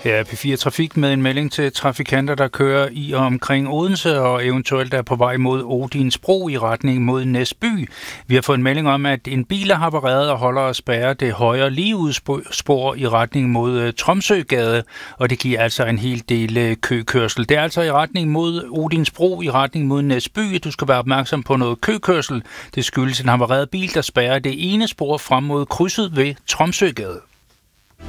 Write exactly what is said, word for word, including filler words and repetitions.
Her er P fire Trafik med en melding til trafikanter, der kører i og omkring Odense og eventuelt er på vej mod Odinsbro i retning mod Næsby. Vi har fået en melding om, at en bil er havareret og holder og spærrer det højre ligeudspor i retning mod Tromsøgade, og det giver altså en hel del køkørsel. Det er altså i retning mod Odinsbro, i retning mod Næsby. Du skal være opmærksom på noget køkørsel. Det skyldes en havareret bil, der spærrer det ene spor frem mod krydset ved Tromsøgade.